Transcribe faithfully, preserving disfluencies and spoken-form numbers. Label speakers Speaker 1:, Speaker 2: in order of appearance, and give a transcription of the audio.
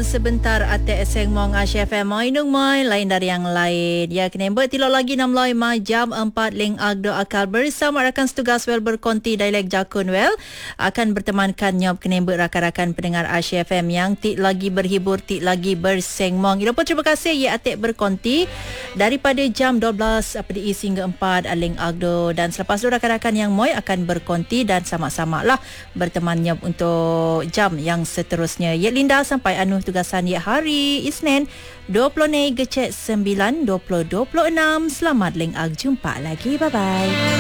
Speaker 1: sebentar ate eseng mong Asia F M mai nung mai lain dari yang lain. Ya kena buat tilok lagi enam loy ma jam empat ling agdo akal bersama rakan setugas well berkonti dialek jakun well akan bertemankan nyop kena buat rakan-rakan pendengar Asia F M yang tik lagi berhibur tik lagi berseng mong. Ira pun terima kasih ya ate berkonti daripada jam dua belas pada hingga empat ling agdo dan selepas tu rakan-rakan yang moi akan berkonti dan sama-sama lah berteman nyop untuk jam yang seterusnya. Ya Linda sampai anu tugasan ya hari Isnin dua puluh Mei Gecek sembilan dua ribu dua puluh enam. Selamat lengak jumpa lagi. Bye bye.